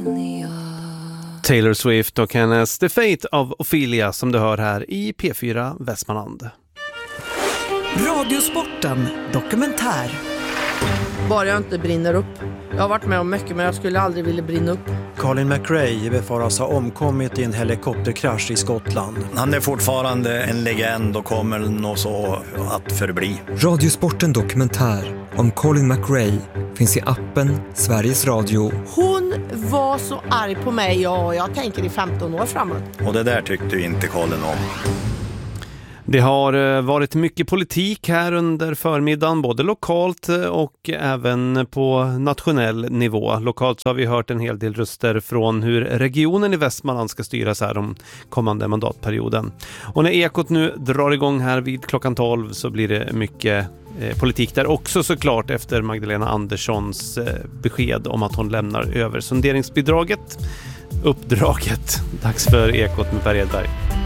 Taylor Swift och hennes The Fate of Ophelia som du hör här i P4 Västmanland. Radiosporten dokumentär. Bara jag inte brinner upp. Jag har varit med om mycket men jag skulle aldrig vilja brinna upp. Colin McRae befaras ha omkommit i en helikopterkrasch i Skottland. Han är fortfarande en legend och kommer nog så att förbli. Radiosporten dokumentär om Colin McRae finns i appen Sveriges Radio. Hon var så arg på mig och jag tänker i 15 år framåt. Och det där tyckte ju inte Colin om. Det har varit mycket politik här under förmiddagen, både lokalt och även på nationell nivå. Lokalt så har vi hört en hel del röster från hur regionen i Västmanland ska styras här de kommande mandatperioden. Och när Ekot nu drar igång här vid klockan 12 så blir det mycket politik där också såklart efter Magdalena Anderssons besked om att hon lämnar över sonderingsbidraget. Uppdraget. Dags för Ekot med Per Edberg.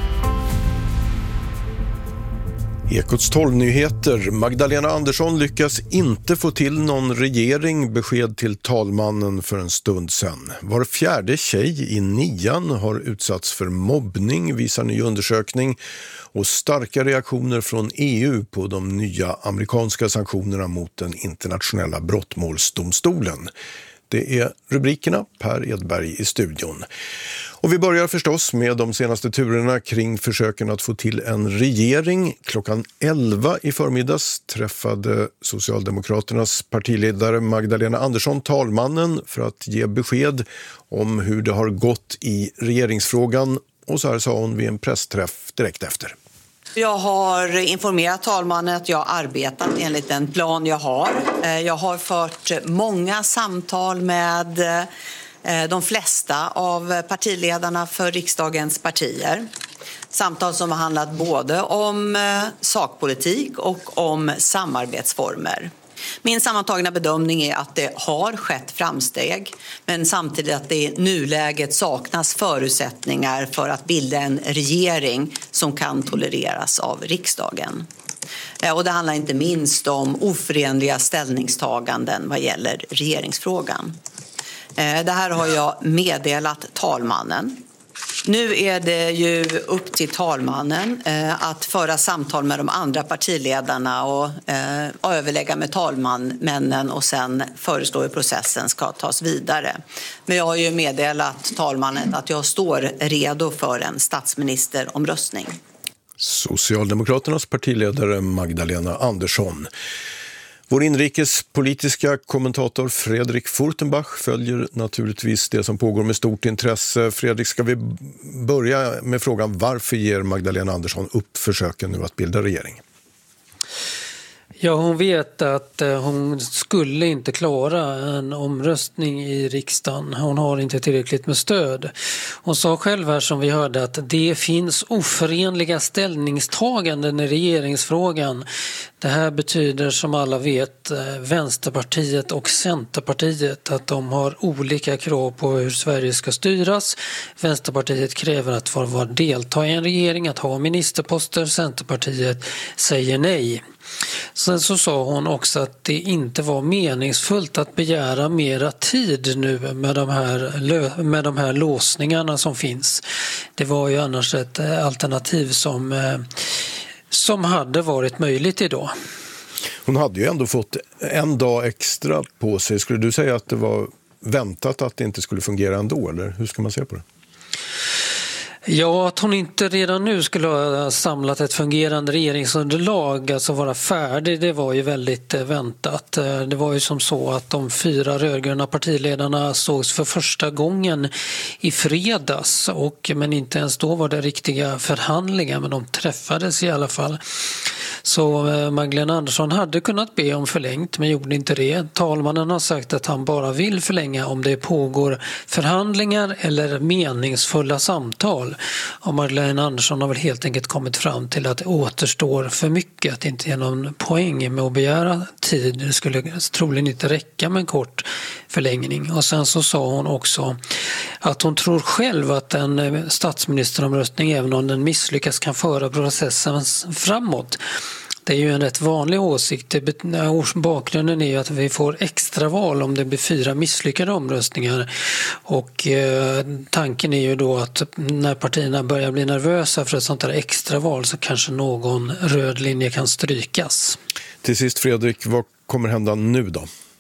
Ekots 12-nyheter. Magdalena Andersson lyckas inte få till någon regering, besked till talmannen för en stund sedan. Var fjärde tjej i 9:an har utsatts för mobbning, visar ny undersökning, och starka reaktioner från EU på de nya amerikanska sanktionerna mot den internationella brottmålsdomstolen. Det är rubrikerna, Per Edberg i studion. Och vi börjar förstås med de senaste turerna kring försöken att få till en regering. Klockan 11 i förmiddags träffade Socialdemokraternas partiledare Magdalena Andersson talmannen för att ge besked om hur det har gått i regeringsfrågan. Och så här sa hon vid en pressträff direkt efter. Jag har informerat talmannen att jag arbetat enligt den plan jag har. Jag har fört många samtal med de flesta av partiledarna för riksdagens partier. Samtal som har handlat både om sakpolitik och om samarbetsformer. Min sammantagna bedömning är att det har skett framsteg, men samtidigt att det i nuläget saknas förutsättningar för att bilda en regering som kan tolereras av riksdagen. Och det handlar inte minst om oförenliga ställningstaganden vad gäller regeringsfrågan. Det här har jag meddelat talmannen. Nu är det ju upp till talmannen att föra samtal med de andra partiledarna och överlägga med talmännen och sen föreslå hur processen ska tas vidare. Men jag har ju meddelat talmannen att jag står redo för en statsministeromröstning. Socialdemokraternas partiledare Magdalena Andersson. Vår inrikespolitiska kommentator Fredrik Furtenbach följer naturligtvis det som pågår med stort intresse. Fredrik, ska vi börja med frågan varför ger Magdalena Andersson upp försöken nu att bilda regering? Ja, hon vet att hon skulle inte klara en omröstning i riksdagen. Hon har inte tillräckligt med stöd. Hon sa själv här som vi hörde att det finns oförenliga ställningstaganden i regeringsfrågan. Det här betyder som alla vet Vänsterpartiet och Centerpartiet att de har olika krav på hur Sverige ska styras. Vänsterpartiet kräver att få delta i en regering, att ha ministerposter. Centerpartiet säger nej. Sen så sa hon också att det inte var meningsfullt att begära mera tid nu med de här låsningarna som finns. Det var ju annars ett alternativ som hade varit möjligt idag. Hon hade ju ändå fått en dag extra på sig. Skulle du säga att det var väntat att det inte skulle fungera ändå, eller hur ska man se på det? Ja, att hon inte redan nu skulle ha samlat ett fungerande regeringsunderlag, alltså vara färdig, det var ju väldigt väntat. Det var ju som så att de 4 rödgröna partiledarna sågs för första gången i fredags, men inte ens då var det riktiga förhandlingar, men de träffades i alla fall. Så Magdalena Andersson hade kunnat be om förlängt men gjorde inte det. Talmannen har sagt att han bara vill förlänga om det pågår förhandlingar eller meningsfulla samtal. Och Magdalena Andersson har väl helt enkelt kommit fram till att det återstår för mycket, att det inte är någon poäng med att begära tid. Det skulle troligen inte räcka med en kort förlängning. Och sen så sa hon också att hon tror själv att en statsministeromröstning, även om den misslyckas, kan föra processen framåt. Det är ju en rätt vanlig åsikt. Bakgrunden är ju att vi får extraval om det blir 4 misslyckade omröstningar. Och tanken är ju då att när partierna börjar bli nervösa för ett sånt här extraval så kanske någon röd linje kan strykas. Till sist Fredrik, vad kommer hända nu då?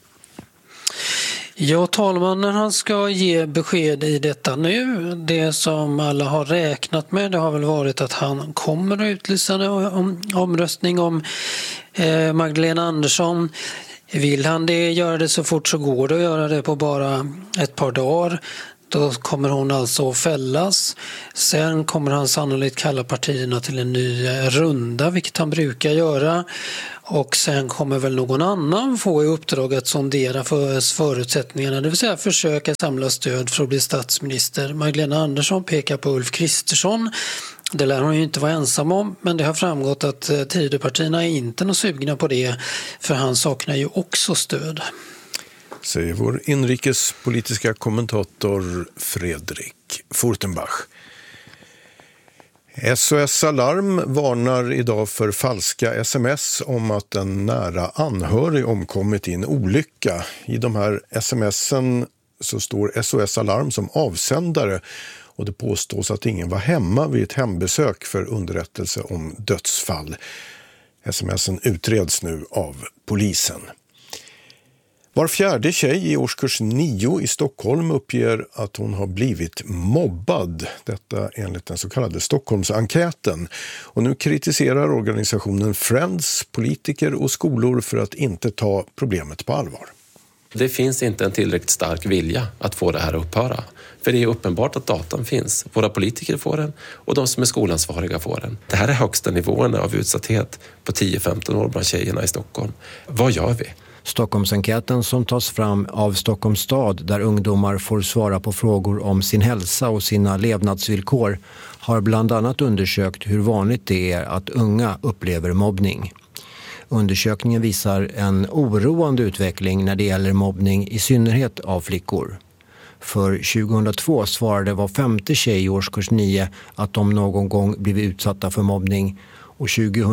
Ja, talmannen han ska ge besked i detta nu. Det som alla har räknat med det har väl varit att han kommer att utlysa en omröstning om Magdalena Andersson. Vill han göra det så fort så går det att göra det på bara ett par dagar. Då kommer hon alltså att fällas. Sen kommer han sannolikt kalla partierna till en ny runda, vilket han brukar göra. Och sen kommer väl någon annan få i uppdrag att sondera för förutsättningarna, det vill säga försöka samla stöd för att bli statsminister. Magdalena Andersson pekar på Ulf Kristersson. Det lär hon ju inte vara ensam om, men det har framgått att Tidöpartierna är inte något sugna på det, för han saknar ju också stöd. Säger vår inrikespolitiska kommentator Fredrik Furtenbach. SOS Alarm varnar idag för falska sms om att en nära anhörig omkommit i en olycka. I de här smsen så står SOS Alarm som avsändare och det påstås att ingen var hemma vid ett hembesök för underrättelse om dödsfall. Smsen utreds nu av polisen. Var fjärde tjej i årskurs 9 i Stockholm uppger att hon har blivit mobbad. Detta enligt den så kallade Stockholmsenkäten. Och nu kritiserar organisationen Friends, politiker och skolor för att inte ta problemet på allvar. Det finns inte en tillräckligt stark vilja att få det här att upphöra. För det är uppenbart att datan finns. Våra politiker får den och de som är skolansvariga får den. Det här är högsta nivåerna av utsatthet på 10-15 år bland tjejerna i Stockholm. Vad gör vi? Stockholmsenkäten som tas fram av Stockholms stad där ungdomar får svara på frågor om sin hälsa och sina levnadsvillkor har bland annat undersökt hur vanligt det är att unga upplever mobbning. Undersökningen visar en oroande utveckling när det gäller mobbning i synnerhet av flickor. För 2002 svarade var 5:e tjej i årskurs 9 att de någon gång blivit utsatta för mobbning och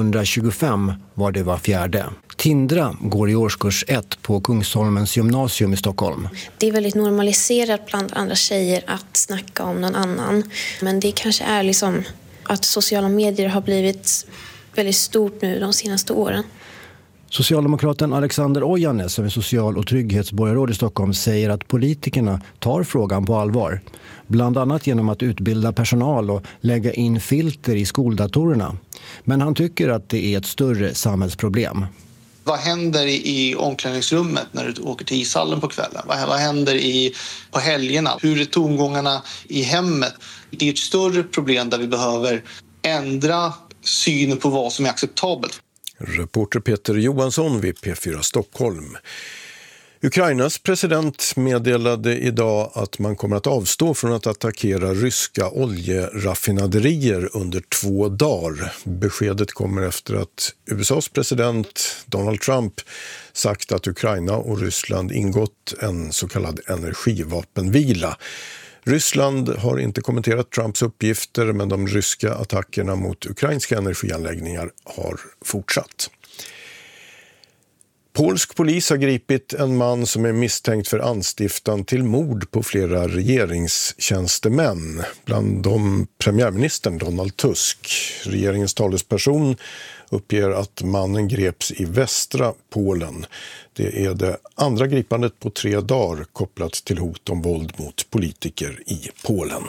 2025 var det var 4:e. Tindra går i årskurs 1 på Kungsholmens gymnasium i Stockholm. Det är väldigt normaliserat bland andra tjejer att snacka om någon annan. Men det kanske är liksom att sociala medier har blivit väldigt stort nu de senaste åren. Socialdemokraten Alexander Ojanes, som är social- och trygghetsborgarråd i Stockholm, säger att politikerna tar frågan på allvar. Bland annat genom att utbilda personal och lägga in filter i skoldatorerna. Men han tycker att det är ett större samhällsproblem. Vad händer i omklädningsrummet när du åker till ishallen på kvällen? Vad händer på helgerna? Hur är tongångarna i hemmet? Det är ett större problem där vi behöver ändra synen på vad som är acceptabelt. Reporter Peter Johansson vid P4 Stockholm. Ukrainas president meddelade idag att man kommer att avstå från att attackera ryska oljeraffinaderier under 2 dagar. Beskedet kommer efter att USAs president Donald Trump sagt att Ukraina och Ryssland ingått en så kallad energivapenvila. Ryssland har inte kommenterat Trumps uppgifter, men de ryska attackerna mot ukrainska energianläggningar har fortsatt. Polsk polis har gripit en man som är misstänkt för anstiftan till mord på flera regeringstjänstemän. Bland dem premiärministern Donald Tusk. Regeringens talesperson uppger att mannen greps i västra Polen. Det är det andra gripandet på 3 dagar kopplat till hot om våld mot politiker i Polen.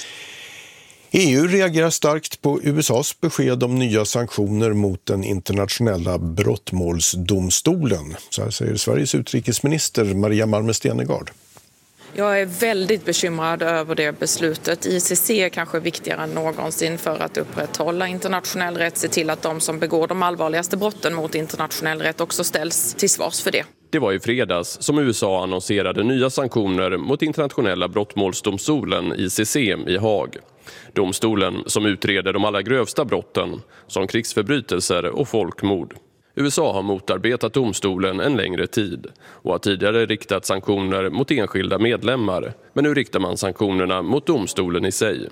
EU reagerar starkt på USAs besked om nya sanktioner mot den internationella brottmålsdomstolen. Så här säger Sveriges utrikesminister Maria Malmer Stenergard. Jag är väldigt bekymrad över det beslutet. ICC är kanske viktigare än någonsin för att upprätthålla internationell rätt, se till att de som begår de allvarligaste brotten mot internationell rätt också ställs till svars för det. Det var i fredags som USA annonserade nya sanktioner mot internationella brottmålsdomstolen ICC i Haag. Domstolen som utreder de allra grövsta brotten som krigsförbrytelser och folkmord. USA har motarbetat domstolen en längre tid och har tidigare riktat sanktioner mot enskilda medlemmar, men nu riktar man sanktionerna mot domstolen i sig.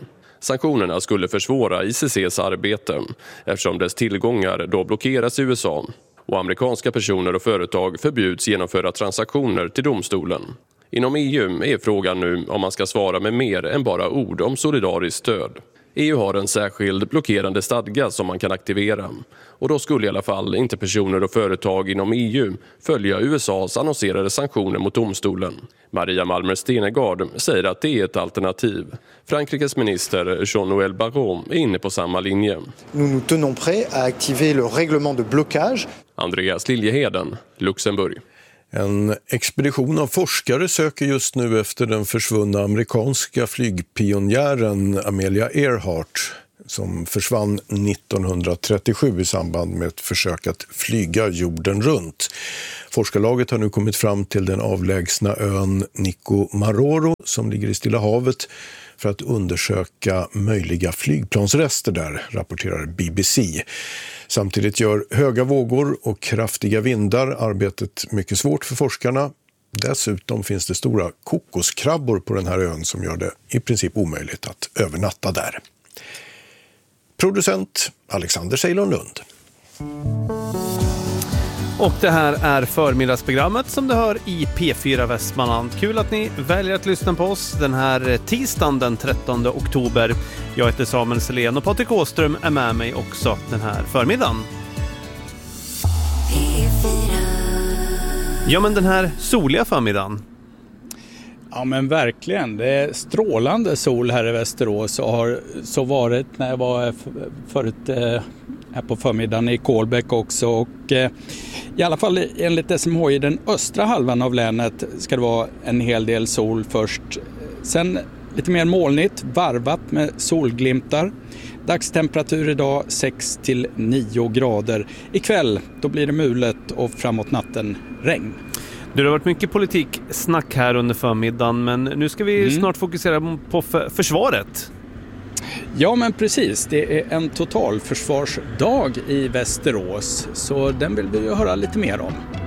Sanktionerna skulle försvåra ICCs arbete eftersom dess tillgångar då blockeras i USA och amerikanska personer och företag förbjuds genomföra transaktioner till domstolen. Inom EU är frågan nu om man ska svara med mer än bara ord om solidariskt stöd. EU har en särskild blockerande stadga som man kan aktivera och då skulle i alla fall inte personer och företag inom EU följa USAs annonserade sanktioner mot domstolen. Maria Malmer Stenegard säger att det är ett alternativ. Frankrikes minister Jean-Noël Barrot är inne på samma linje. Nous tenons prêts à activer le règlement de blocage. Andreas Liljeheden, Luxemburg. En expedition av forskare söker just nu efter den försvunna amerikanska flygpionjären Amelia Earhart som försvann 1937 i samband med ett försök att flyga jorden runt. Forskarlaget har nu kommit fram till den avlägsna ön Nikomaroro som ligger i Stilla havet för att undersöka möjliga flygplansrester där, rapporterar BBC. Samtidigt gör höga vågor och kraftiga vindar arbetet mycket svårt för forskarna. Dessutom finns det stora kokoskrabbor på den här ön som gör det i princip omöjligt att övernatta där. Producent Alexander Ceylon Lund. Och det här är förmiddagsprogrammet som du hör i P4 Västmanland. Kul att ni väljer att lyssna på oss den här tisdagen den 13 oktober. Jag heter Samuel Selén och Patrik Åström är med mig också den här förmiddagen. Ja, men den här soliga förmiddagen. Ja, men verkligen. Det är strålande sol här i Västerås och har så varit när jag var förut här på förmiddagen i Kolbäck också. Och i alla fall enligt SMH i den östra halvan av länet ska det vara en hel del sol först. Sen lite mer molnigt, varvat med solglimtar. Dagstemperatur idag 6-9 grader. Ikväll då blir det mulet och framåt natten regn. Det har varit mycket politiksnack här under förmiddagen, men nu ska vi snart fokusera på försvaret. Ja, men precis. Det är en totalförsvarsdag i Västerås, så den vill vi ju höra lite mer om.